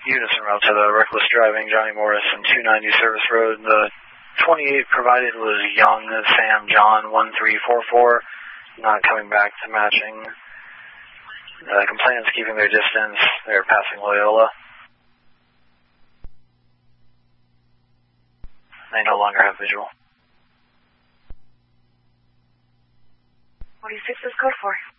Unison route to the reckless driving, Johnny Morris and 290 Service Road. The 28 provided was Young Sam John 1344, not coming back to matching. The complainants keeping their distance. They're passing Loyola. They no longer have visual. 46 is code 4.